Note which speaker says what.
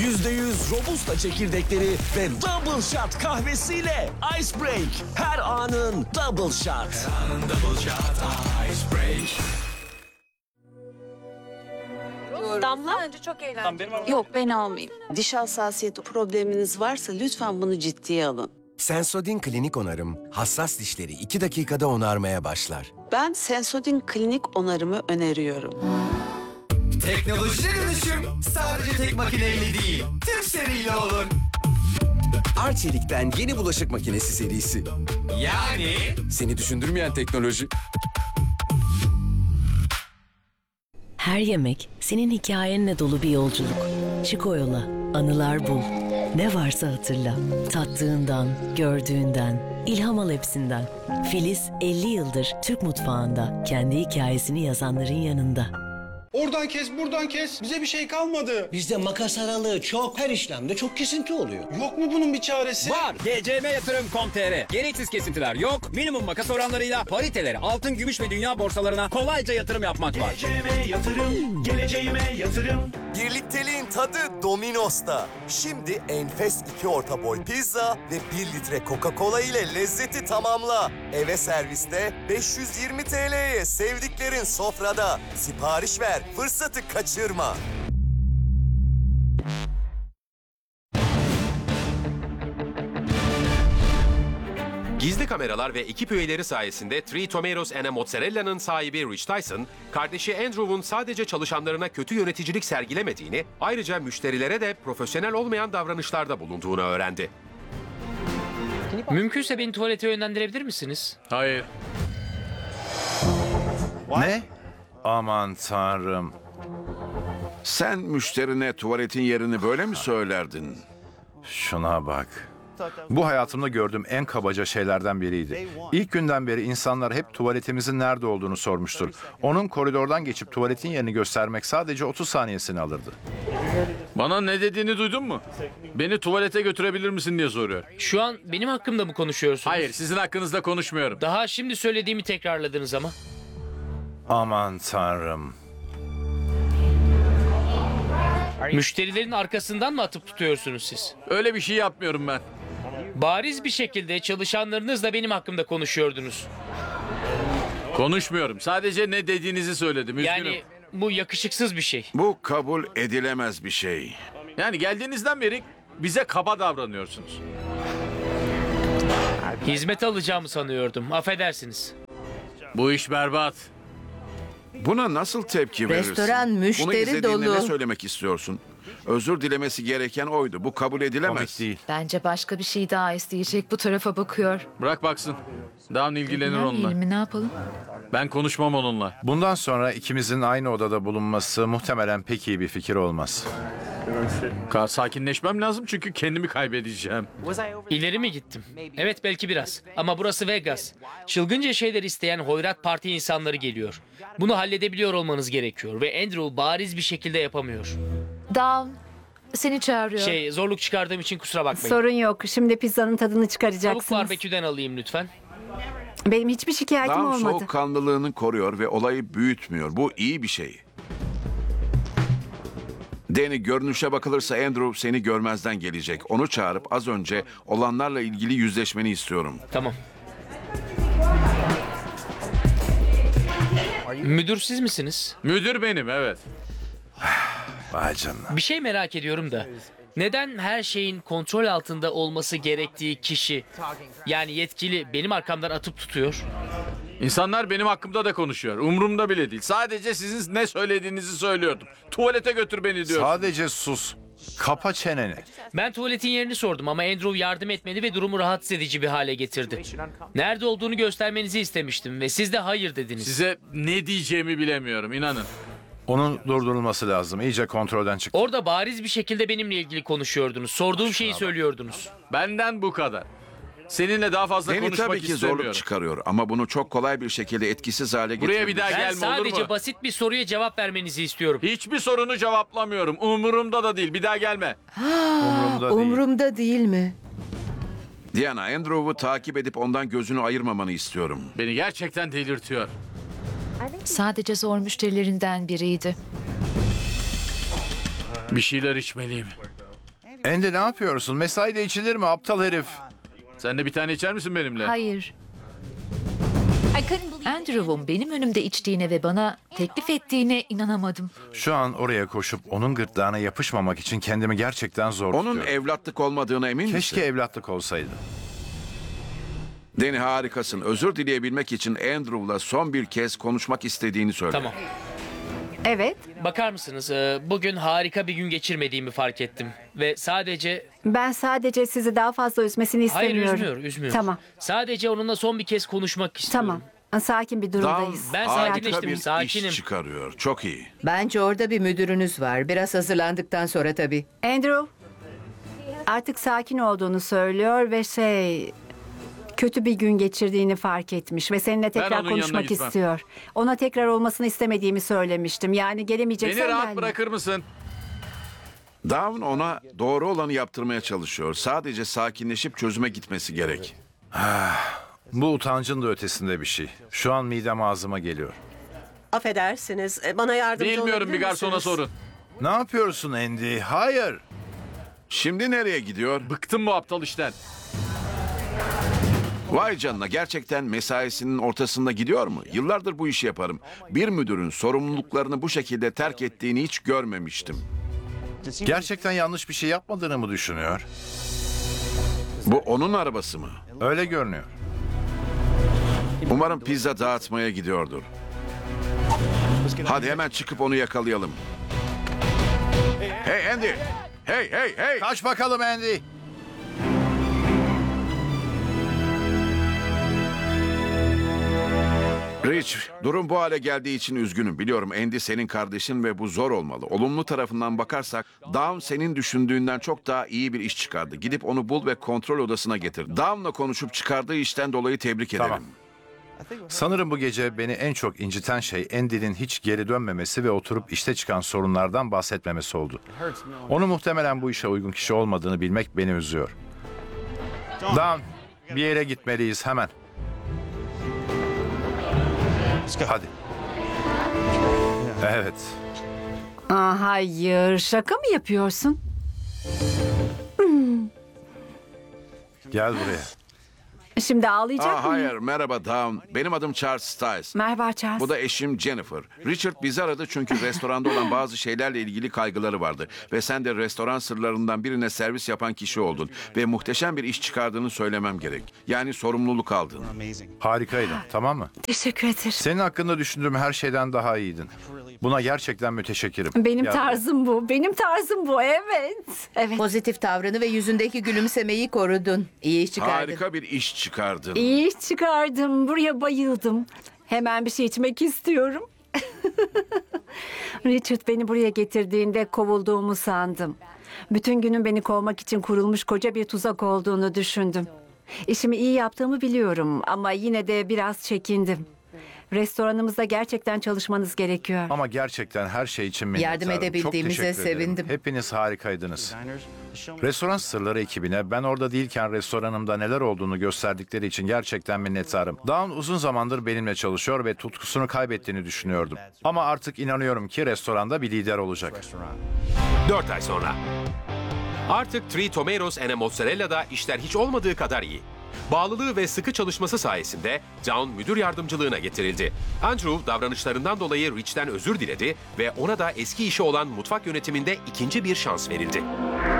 Speaker 1: %100 Robusta çekirdekleri ve Double Shot kahvesiyle Ice Break. Her anın Double Shot.
Speaker 2: Damla?
Speaker 3: Bence çok eğlenceli.
Speaker 2: Yok, ben almayayım.
Speaker 4: Diş hassasiyeti probleminiz varsa lütfen bunu ciddiye alın.
Speaker 5: Sensodyne Klinik Onarım, hassas dişleri 2 dakikada onarmaya başlar.
Speaker 4: Ben Sensodyne Klinik Onarımı öneriyorum.
Speaker 6: Teknolojide dönüşüm sadece tek makineyle değil, tüm seriyle olur.
Speaker 5: Arçelik'ten yeni bulaşık makinesi serisi.
Speaker 6: Yani
Speaker 5: Seni düşündürmeyen teknoloji.
Speaker 7: Her yemek senin hikayenle dolu bir yolculuk. Çık o yola, anılar bul. Ne varsa hatırla. Tattığından, gördüğünden, ilham al hepsinden. Filiz 50 yıldır Türk mutfağında kendi hikayesini yazanların yanında.
Speaker 8: Oradan kes, buradan kes. Bize bir şey kalmadı.
Speaker 9: Bizde makas aralığı çok, her işlemde çok kesinti oluyor.
Speaker 8: Yok mu bunun bir çaresi?
Speaker 10: Var. GCMYatırım.com.tr. Gereksiz kesintiler yok. Minimum makas oranlarıyla pariteleri altın, gümüş ve dünya borsalarına kolayca yatırım yapmak var.
Speaker 1: GCM Yatırım, geleceğime yatırım.
Speaker 11: Birlikteliğin tadı Domino's'ta. Şimdi enfes 2 orta boy pizza ve 1 litre Coca-Cola ile lezzeti tamamla. Eve serviste 520 TL'ye sevdiklerin sofrada. Sipariş ver, fırsatı kaçırma.
Speaker 12: Gizli kameralar ve ekip üyeleri sayesinde Three Tomatoes and a Mozzarella'nın sahibi Rich Tyson, kardeşi Andrew'un sadece çalışanlarına kötü yöneticilik sergilemediğini, ayrıca müşterilere de profesyonel olmayan davranışlarda bulunduğunu öğrendi.
Speaker 13: Mümkünse beni tuvalete yönlendirebilir misiniz?
Speaker 14: Hayır.
Speaker 15: Ne? Aman tanrım.
Speaker 16: Sen müşterine tuvaletin yerini böyle mi söylerdin?
Speaker 15: Şuna bak. Bu hayatımda gördüğüm en kabaca şeylerden biriydi. İlk günden beri insanlar hep tuvaletimizin nerede olduğunu sormuştur. Onun koridordan geçip tuvaletin yerini göstermek sadece 30 saniyesini alırdı.
Speaker 14: Bana ne dediğini duydun mu? Beni tuvalete götürebilir misin diye soruyor.
Speaker 13: Şu an benim hakkımda mı konuşuyorsunuz?
Speaker 14: Hayır, sizin hakkınızda konuşmuyorum.
Speaker 13: Daha şimdi söylediğimi tekrarladınız ama.
Speaker 15: Aman tanrım.
Speaker 13: Müşterilerin arkasından mı atıp tutuyorsunuz siz?
Speaker 14: Öyle bir şey yapmıyorum ben.
Speaker 13: Bariz bir şekilde çalışanlarınızla benim hakkımda konuşuyordunuz.
Speaker 14: Konuşmuyorum. Sadece ne dediğinizi söyledim. Üzgünüm.
Speaker 13: Yani bu yakışıksız bir şey.
Speaker 16: Bu kabul edilemez bir şey.
Speaker 14: Yani geldiğinizden beri bize kaba davranıyorsunuz.
Speaker 13: Hizmet alacağımı sanıyordum. Affedersiniz.
Speaker 14: Bu iş berbat.
Speaker 16: Buna nasıl tepki verirsin?
Speaker 3: Restoran müşteri
Speaker 16: Bunu izlediğinde
Speaker 3: dolu.
Speaker 16: ne söylemek istiyorsun? Özür dilemesi gereken oydu. Bu kabul edilemez.
Speaker 15: Komik değil.
Speaker 3: Bence başka bir şey daha isteyecek, bu tarafa bakıyor.
Speaker 14: Bırak baksın. Down ilgilenir onunla.
Speaker 3: Ne yapalım?
Speaker 14: Ben konuşmam onunla.
Speaker 15: Bundan sonra ikimizin aynı odada bulunması muhtemelen pek iyi bir fikir olmaz.
Speaker 14: Sakinleşmem lazım çünkü kendimi kaybedeceğim.
Speaker 13: İleri mi gittim? Evet, belki biraz. Ama burası Vegas. Çılgınca şeyler isteyen hoyrat parti insanları geliyor. Bunu halledebiliyor olmanız gerekiyor ve Andrew bariz bir şekilde yapamıyor.
Speaker 3: Down seni çağırıyor.
Speaker 13: Zorluk çıkardığım için kusura bakmayın.
Speaker 2: Sorun yok. Şimdi pizzanın tadını çıkaracaksınız.
Speaker 13: Tavuk barbeküden alayım lütfen.
Speaker 2: Benim hiçbir şikayetim
Speaker 16: Tam
Speaker 2: olmadı.
Speaker 16: soğukkanlılığını koruyor ve olayı büyütmüyor. Bu iyi bir şey. Danny, görünüşe bakılırsa Andrew seni görmezden gelecek. Onu çağırıp az önce olanlarla ilgili yüzleşmeni istiyorum.
Speaker 13: Tamam. Müdür siz misiniz?
Speaker 14: Müdür benim, evet.
Speaker 15: Vay canına.
Speaker 13: Bir şey merak ediyorum da. Neden her şeyin kontrol altında olması gerektiği kişi, yani yetkili, benim arkamdan atıp tutuyor?
Speaker 14: İnsanlar benim hakkımda da konuşuyor. Umurumda bile değil. Sadece sizin ne söylediğinizi söylüyordum. Tuvalete götür beni diyor.
Speaker 15: Sadece sus. Kapa çeneni.
Speaker 13: Ben tuvaletin yerini sordum ama Andrew yardım etmedi ve durumu rahatsız edici bir hale getirdi. Nerede olduğunu göstermenizi istemiştim ve siz de hayır dediniz.
Speaker 14: Size ne diyeceğimi bilemiyorum, inanın.
Speaker 15: Onun durdurulması lazım. İyice kontrolden çıktı.
Speaker 13: Orada bariz bir şekilde benimle ilgili konuşuyordunuz. Sorduğum şeyi söylüyordunuz.
Speaker 14: Benden bu kadar. Seninle daha fazla
Speaker 16: Danny
Speaker 14: konuşmak
Speaker 16: tabii ki
Speaker 14: istemiyorum.
Speaker 16: zorluk çıkarıyor ama bunu çok kolay bir şekilde etkisiz hale getiriyor.
Speaker 14: Buraya bir daha
Speaker 13: Ben
Speaker 14: gelme, olur mu?
Speaker 13: sadece basit bir soruya cevap vermenizi istiyorum.
Speaker 14: Hiçbir sorunu cevaplamıyorum. Umurumda da değil. Bir daha gelme.
Speaker 3: Umurumda değil mi?
Speaker 16: Diana, Andrew'u takip edip ondan gözünü ayırmamanı istiyorum.
Speaker 14: Beni gerçekten delirtiyor.
Speaker 3: Sadece zor müşterilerinden biriydi.
Speaker 14: Bir şeyler içmeliyim.
Speaker 15: Andy ne yapıyorsun? Mesaide içilir mi aptal herif?
Speaker 14: Sen de bir tane içer misin benimle?
Speaker 3: Hayır. Andrew'un benim önümde içtiğine ve bana teklif ettiğine inanamadım.
Speaker 15: Şu an oraya koşup onun gırtlağına yapışmamak için kendimi gerçekten zor
Speaker 16: Onun
Speaker 15: tutuyorum.
Speaker 16: evlatlık olmadığına emin misin?
Speaker 15: Keşke evlatlık olsaydı.
Speaker 16: Danny harikasın. Özür dileyebilmek için Andrew'la son bir kez konuşmak istediğini söyle.
Speaker 13: Tamam.
Speaker 2: Evet.
Speaker 13: Bakar mısınız? Bugün harika bir gün geçirmediğimi fark ettim. Ve sadece...
Speaker 2: Ben sadece sizi daha fazla üzmesini
Speaker 13: Hayır,
Speaker 2: istemiyorum.
Speaker 13: üzmüyor.
Speaker 2: Tamam.
Speaker 13: Sadece onunla son bir kez konuşmak istiyorum.
Speaker 2: Tamam. Sakin bir durumdayız.
Speaker 13: Ben
Speaker 16: harika
Speaker 13: sakinleştim,
Speaker 16: bir
Speaker 13: sakinim.
Speaker 16: iş çıkarıyor. Çok iyi.
Speaker 17: Bence orada bir müdürünüz var. Biraz hazırlandıktan sonra tabii.
Speaker 2: Andrew artık sakin olduğunu söylüyor ve kötü bir gün geçirdiğini fark etmiş ve seninle
Speaker 14: onun
Speaker 2: tekrar
Speaker 14: yanına
Speaker 2: konuşmak
Speaker 14: gitmem.
Speaker 2: istiyor. Ona tekrar olmasını istemediğimi söylemiştim. Yani gelemeyeceksen
Speaker 14: Beni rahat
Speaker 2: gelme.
Speaker 14: bırakır mısın?
Speaker 16: Dawn ona doğru olanı yaptırmaya çalışıyor. Sadece sakinleşip çözüme gitmesi gerek.
Speaker 15: Bu utancın da ötesinde bir şey. Şu an midem ağzıma geliyor.
Speaker 18: Affedersiniz, bana yardımcı
Speaker 14: Bilmiyorum,
Speaker 18: olabilir
Speaker 14: bir garsona
Speaker 18: misiniz?
Speaker 14: sorun.
Speaker 15: Ne yapıyorsun Andy? Hayır.
Speaker 16: Şimdi nereye gidiyor?
Speaker 14: Bıktım bu aptal işten.
Speaker 16: Vay canına, gerçekten mesaisinin ortasında gidiyor mu? Yıllardır bu işi yaparım. Bir müdürün sorumluluklarını bu şekilde terk ettiğini hiç görmemiştim.
Speaker 15: Gerçekten yanlış bir şey yapmadığını mı düşünüyor?
Speaker 16: Bu onun arabası mı?
Speaker 15: Öyle görünüyor.
Speaker 16: Umarım pizza dağıtmaya gidiyordur. Hadi hemen çıkıp onu yakalayalım. Hey Andy! Hey!
Speaker 15: Kaç bakalım Andy.
Speaker 16: Rich, durum bu hale geldiği için üzgünüm. Biliyorum Andy senin kardeşin ve bu zor olmalı. Olumlu tarafından bakarsak Dawn senin düşündüğünden çok daha iyi bir iş çıkardı. Gidip onu bul ve kontrol odasına getir. Dawn'la konuşup çıkardığı işten dolayı tebrik ederim.
Speaker 15: Tamam. Sanırım bu gece beni en çok inciten şey Andy'nin hiç geri dönmemesi ve oturup işte çıkan sorunlardan bahsetmemesi oldu. Onu muhtemelen bu işe uygun kişi olmadığını bilmek beni üzüyor. Dawn, bir yere gitmeliyiz hemen. Hadi. Evet.
Speaker 2: Hayır, şaka mı yapıyorsun?
Speaker 15: Gel buraya.
Speaker 2: Şimdi ağlayacak mıyım?
Speaker 16: Hayır, merhaba Dawn. Benim adım Charles Stiles.
Speaker 2: Merhaba Charles.
Speaker 16: Bu da eşim Jennifer. Richard bizi aradı çünkü restoranda olan bazı şeylerle ilgili kaygıları vardı. Ve sen de restoran sırlarından birine servis yapan kişi oldun. Ve muhteşem bir iş çıkardığını söylemem gerek. Yani sorumluluk aldın.
Speaker 15: Harikaydın, tamam mı?
Speaker 2: Teşekkür ederim.
Speaker 15: Senin hakkında düşündüğüm her şeyden daha iyiydin. Buna gerçekten müteşekkirim.
Speaker 2: Benim
Speaker 15: Gel buraya.
Speaker 2: tarzım bu. Benim tarzım bu. Evet. Evet.
Speaker 17: Pozitif tavrını ve yüzündeki gülümsemeyi korudun. İyi iş çıkardın.
Speaker 16: Harika bir iş çıkardın.
Speaker 2: İyi iş çıkardım. Buraya bayıldım. Hemen bir şey içmek istiyorum. Richard beni buraya getirdiğinde kovulduğumu sandım. Bütün günün beni kovmak için kurulmuş koca bir tuzak olduğunu düşündüm. İşimi iyi yaptığımı biliyorum ama yine de biraz çekindim. Restoranımızda gerçekten çalışmanız gerekiyor.
Speaker 15: Ama gerçekten her şey için minnettarım.
Speaker 17: Yardım edebildiğimize
Speaker 15: Çok teşekkür ederim.
Speaker 17: sevindim.
Speaker 15: Hepiniz harikaydınız. Restoran Sırları ekibine ben orada değilken restoranımda neler olduğunu gösterdikleri için gerçekten minnettarım. Dawn uzun zamandır benimle çalışıyor ve tutkusunu kaybettiğini düşünüyordum. Ama artık inanıyorum ki restoranda bir lider olacak.
Speaker 12: 4 ay sonra. Artık Three Tomatoes and a Mozzarella'da işler hiç olmadığı kadar iyi. Bağlılığı ve sıkı çalışması sayesinde Dawn müdür yardımcılığına getirildi. Andrew davranışlarından dolayı Rich'ten özür diledi ve ona da eski işi olan mutfak yönetiminde ikinci bir şans verildi.